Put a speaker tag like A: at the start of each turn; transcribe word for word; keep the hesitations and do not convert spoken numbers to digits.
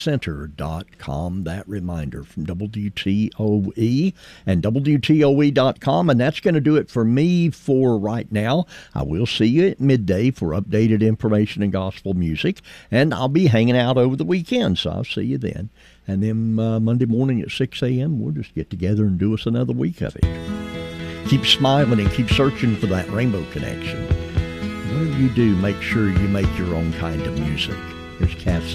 A: center dot com. That reminder from W T O E and W T O E dot com. And that's going to do it for me for right now. I will see you at midday for updated information and gospel music. And I'll be hanging out over the weekend, so I'll see you then. And then uh, Monday morning at six a.m., we'll just get together and do us another week of it. Keep smiling and keep searching for that rainbow connection. Whatever you do, make sure you make your own kind of music. Here's Kath